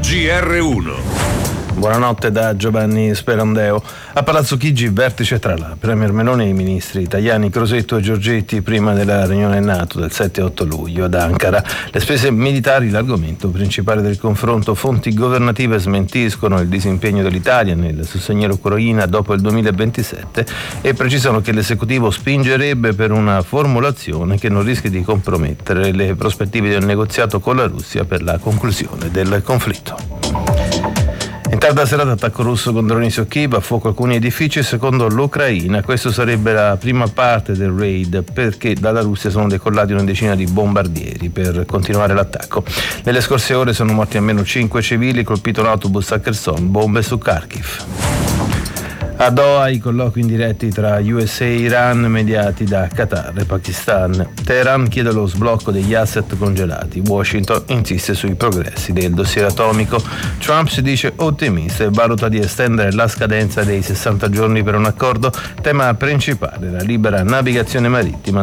GR1. Buonanotte da Giovanni Sperandeo. A Palazzo Chigi, vertice tra la Premier Meloni e i ministri Tajani, Crosetto e Giorgetti prima della riunione NATO del 7-8 luglio ad Ankara. Le spese militari, l'argomento principale del confronto. Fonti governative smentiscono il disimpegno dell'Italia nel sostegno all'Ucraina dopo il 2027 e precisano che l'esecutivo spingerebbe per una formulazione che non rischi di compromettere le prospettive del negoziato con la Russia per la conclusione del conflitto. In tarda serata attacco russo con droni su Kiev, a fuoco alcuni edifici secondo l'Ucraina. Questo sarebbe la prima parte del raid perché dalla Russia sono decollati una decina di bombardieri per continuare l'attacco. Nelle scorse ore sono morti almeno 5 civili, colpito un autobus a Kherson, bombe su Kharkiv. A Doha i colloqui indiretti tra USA e Iran mediati da Qatar e Pakistan. Teheran chiede lo sblocco degli asset congelati. Washington insiste sui progressi del dossier atomico. Trump si dice ottimista e valuta di estendere la scadenza dei 60 giorni per un accordo. Tema principale, la libera navigazione marittima